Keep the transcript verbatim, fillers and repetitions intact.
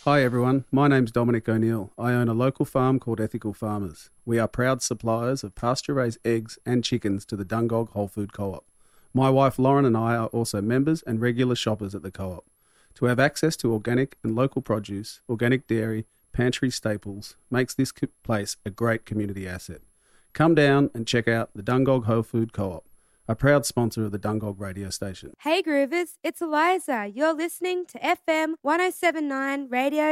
Hi everyone, my name's Dominic O'Neill. I own a local farm called Ethical Farmers. We are proud suppliers of pasture-raised eggs and chickens to the Dungog Whole Food Co-op. My wife Lauren and I are also members and regular shoppers at the co-op. To have access to organic and local produce, organic dairy, pantry staples makes this place a great community asset. Come down and check out the Dungog Whole Food Co-op, a proud sponsor of the Dungog radio station. Hey Groovers, it's Eliza. You're listening to F M one oh seven point nine Radio